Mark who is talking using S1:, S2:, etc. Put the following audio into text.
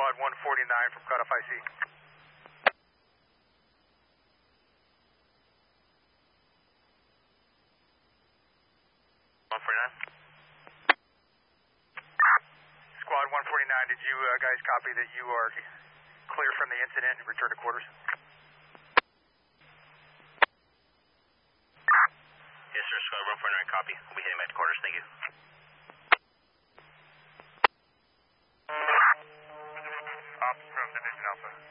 S1: Squad 149 from Cutoff IC. 149. Squad 149, did you guys copy that you are clear from the incident and return to quarters?
S2: Yes, sir. Squad 149, copy. We'll be heading back to quarters. Thank you.
S1: Ops from Division Alpha.